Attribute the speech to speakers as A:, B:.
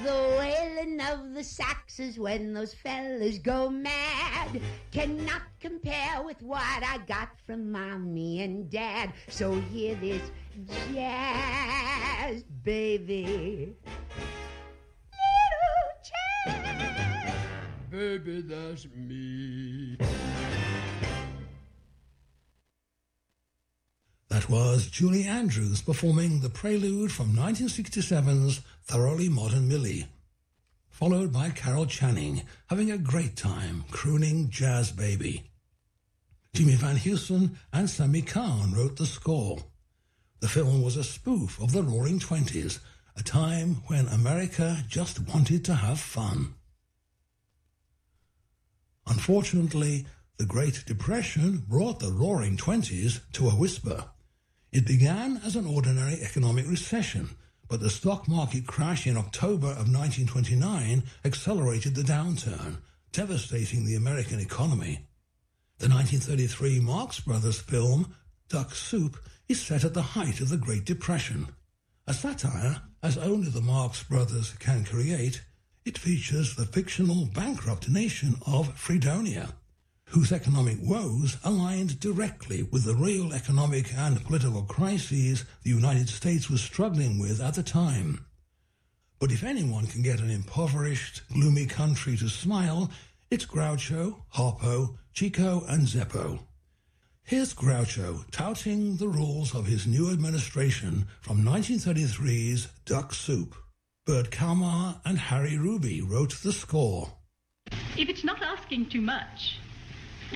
A: the wailing of the saxes when those fellas go mad cannot compare with what I got from Mommy and Dad. So hear this jazz, baby. Little jazz. Baby, that's me.
B: That was Julie Andrews performing the prelude from 1967's Thoroughly Modern Millie, followed by Carol Channing having a great time crooning Jazz Baby. Jimmy Van Heusen and Sammy Cahn wrote the score. The film was a spoof of the Roaring Twenties, a time when America just wanted to have fun. Unfortunately, the Great Depression brought the Roaring Twenties to a whisper. It began as an ordinary economic recession, but the stock market crash in October of 1929 accelerated the downturn, devastating the American economy. The 1933 Marx Brothers film, Duck Soup, is set at the height of the Great Depression. A satire, as only the Marx Brothers can create, it features the fictional bankrupt nation of Fredonia, whose economic woes aligned directly with the real economic and political crises the United States was struggling with at the time. But if anyone can get an impoverished, gloomy country to smile, it's Groucho, Harpo, Chico, and Zeppo. Here's Groucho touting the rules of his new administration from 1933's Duck Soup. Bert Kalmar and Harry Ruby wrote the score.
C: If it's not asking too much,